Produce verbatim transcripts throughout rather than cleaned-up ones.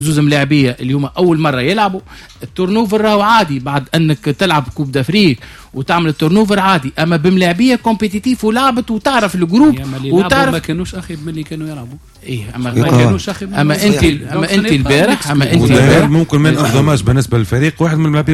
زوز ملاعبيه اليوم اول مره يلعبوا التورنوفر راهو عادي بعد انك تلعب كوب دافريك وتعمل التورنوفر عادي. اما بملاعبيه كومبيتيتيف ولعبت وتعرف الجروب وتعرف ما كانوش اخي من اللي كانوا يلعبوا. ايه اما ما كانوش اخي. اما انت اما انت البارح اما انت البارح ممكن من افضماش بالنسبه للفريق واحد من الملاعبيه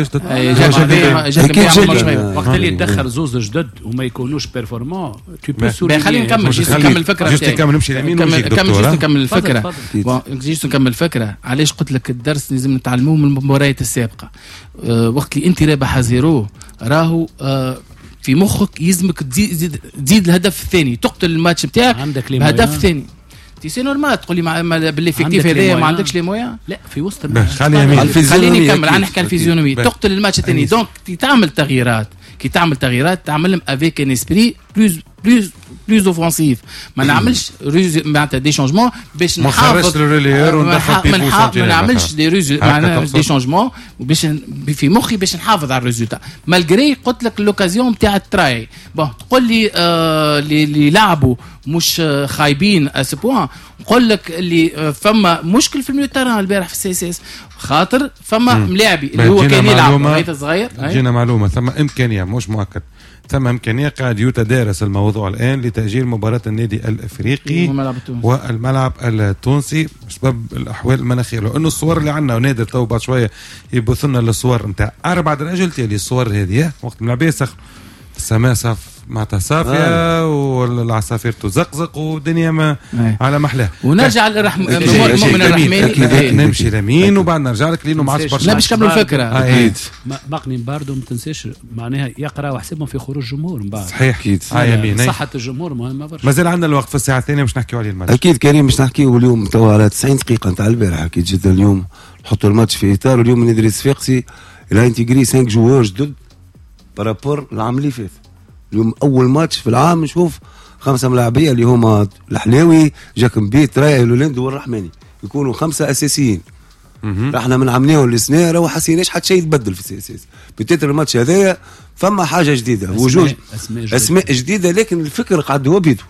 وقت اللي تدخل زوز جدد وما يكونوش بيرفورمون تو بو. خلينا نكمل نكمل الفكره جست نكمل نمشي يمين ونجي كمل جست نكمل الفكره جست نكمل الفكره. علاش قلت لك الدرس لازم نتعلموه من المباريات السابقه. أه وقت اللي انت رابح زيرو راهو أه في مخك يلزمك تزيد تزيد الهدف الثاني تقتل الماتش نتاعك بهدف ثاني. تي سي نورمال تقول لي بالليفيكتيف هذايا ما عندكش لي مويا. لا في وسط خليني نكمل عن نحكي الفيزيونومي تقتل الماتش الثاني. دونك كي تعمل تغييرات كي تعمل تغييرات تعملهم افيك ان اسبري بلوز بلوز بلوز اوفونسيف. ما نعملش معناتها دي شونجمون باش نحافظ ما نعملش دي ريز معناتها دي شونجمون باش في مخي باش نحافظ على الريزولتا مالغري قلت لك لوكازيون نتاع التراي. بون تقول لي آه اللي لعبوا مش خايبين اس بوان. نقول لك اللي فما مشكل في الميو تيران البارح في السي اس اس خاطر فما ملاعبي اللي هو كان يلعب غير صغير. جينا معلومه ثم امكانيه مش مؤكد ثم إمكانية قاعد يتدارس الموضوع الآن لتأجيل مباراة النادي الأفريقي والملعب التونسي بسبب الأحوال المناخية. لو إنه الصور اللي عنا ونادر تو بعد شوية يبثلنا الصور نتاع أربع درجات تالي الصور هذه وقت الملعبية سخ السماء صف معناتها صافية آه. والعصافير تزقزق والدنيا ما آه. على محلها. ونرجع للرحم مؤمن الرحماني نمشي لمين وبعد نرجع لك لأنه ما عادش برشا. لا باش كمل الفكرة. أكيد. مقني باردو ما تنساش معناها يقرأ وحسبهم في خروج الجمهور من بعد. صحيح أكيد. صحة الجمهور مهمة برشا. ما زال عندنا الوقت في الساعة الثانية باش نحكيو عليه الماتش. أكيد كريم باش نحكيو اليوم توا على تسعين دقيقة نتاع البارح. أكيد جدا اليوم نحطوا الماتش في إطار. اليوم ندري صفاقسي إلى انتجري خمسة جوار جدد بارابور العام اللي فات. اليوم اول ماتش في العام نشوف خمسه ملاعبيه اللي هما الحلاوي جاكم بيت راي لولند والرحماني يكونوا خمسه اساسيين. احنا من عملناه السنه راه حسيناش حتى شيء يتبدل في السي اس اس. بتتر الماتش هذايا فما حاجه جديده وجوج اسماء, أسماء جديده لكن الفكر قاعد هو بيدو.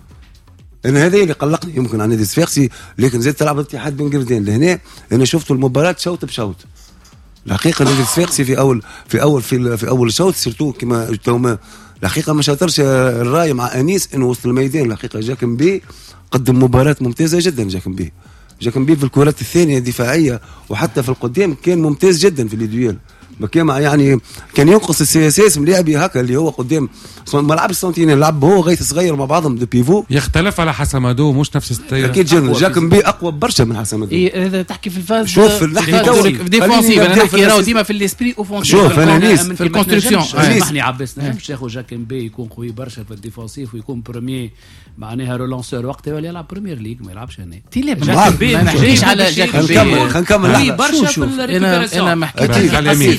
انا هذا اللي قلقني يمكن عن نادي الصفاقسي. لكن زاد تلعب الاتحاد بن قردين لهنا انا شفت المباراه شوط بشوط. الحقيقه نادي الصفاقسي في اول في اول في, في اول شوط سيرتو كما توما الحقيقه ما شاطرش الراي مع انيس انه وسط الميدان. الحقيقه جاكم بي قدم مباراه ممتازه جدا. جاكم بي جاكم بي في الكرات الثانيه الدفاعيه وحتى في القدام كان ممتاز جدا في الديوال. ما كان يعني كان ينقص السي اس اس ملاعبي هكا اللي هو قدام ما لعبش سنتين لعب هو غيث صغير مع بعضهم دو بيفو يختلف على حسمادو مش نفس الستايل. اكيد جدا جاكم بي اقوى برشا من حسمادو. ايه اذا تحكي في الفاز شوف نحكي ديفونسيف انا نحكي راهو ديما في الاسبري اوفونسيف. شوف انا في الكونستركسيون سامحني عباس نجمش ياخذ جاكم بي يكون قوي برشا في الديفونسيف ويكون بروميي معناها رولانسور وقتها ولا يلعب بريمير ليج ما يلعبش هنا. جاكم بي ما نحكيش على جاكم بي خلينا نكمل برشا في الريكوبيراسيون. انا ما حكيتش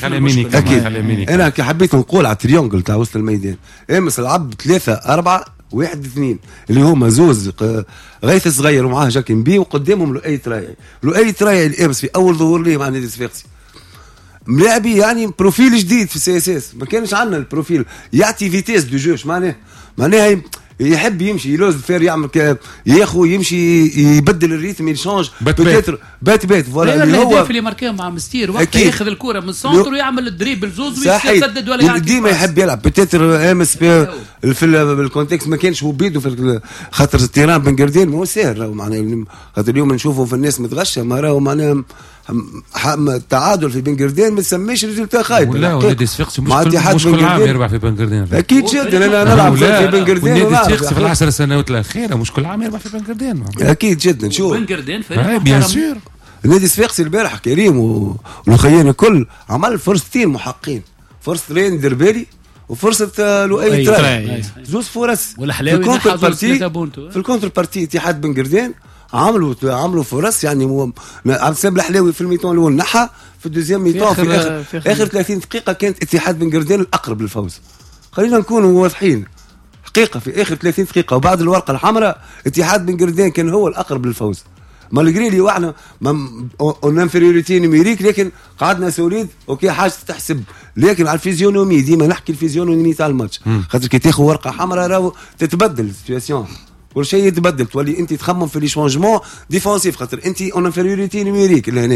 اكيد انا كي حبيت نقول على التريونجل تاع وسط الميدان امس لعب ثلاثة أربعة واحد اثنين اللي هما زوز غيث صغير ومعاه جاكم بي وقدامهم لؤي تراي. لؤي تراي الامس في اول ظهور ليه مع نادي الصفاقسي ملاعبي يعني بروفيل جديد في السي اس اس ما كانش عندنا البروفيل يعطي فيتيس دو جوش معناه معناها يحب يمشي يلوز فير يعمل ك ياخو يمشي يبدل الريتم يشانج بتاتر بات بات فوالا اللي هو اللي ماركاه مع مستير وقت ياخذ الكره من السنتر ويعمل الدريبل زوز ويسدد ولا يعطي ديما يحب يلعب بتاتر امس في في الكونتكست ما كانش هو بيدو في خاطر التيران بن قردين ما هو ساهر معناها خاطر اليوم نشوفوا في الناس متغشه ما راهو معناها التعادل في بن قردين ما تسميش ريزلتا خايب. ولا ونادي الصفاقسي مش مش كل عام يربح في بن قردين. اكيد جدا انا نلعب في بن قردين ونادي الصفاقسي في العشر سنوات الاخيره مش كل عام يربح في بن قردين. اكيد جدا شوف بن قردين فريق بيان سور. النادي الصفاقسي البارح كريم والخيان الكل عمل فرصتين محقين فرصه رين دربالي وفرصه لؤي تراي زوز فرص والحلاوي الكونتر بارتي في الكونتر بارتي اتحاد بن قردين عملوا عملوا فرص يعني مو عبد السلام الحلاوي في الميتون الاول نحى في الدوزيام ميتون في, في اخر في اخر ثلاثين دقيقه كانت اتحاد بن قردين الاقرب للفوز. خلينا نكونوا واضحين حقيقه في اخر ثلاثين دقيقه وبعد الورقه الحمراء اتحاد بن قردين كان هو الاقرب للفوز. مالغري لي واحنا اون انفيريوريتي نيميريك لكن قعدنا سوليد اوكي حاجه تحسب لكن على الفيزيونومي ديما نحكي الفيزيونومي تاع الماتش خاطر كي تاخذ ورقه حمراء راهو تتبدل السيتواسيون كل شيء يتبدل، تولي انت تخمم في لي شونجمون ديفونسيف خاطر انت اون انفيريوريتي نيميريك لهنا.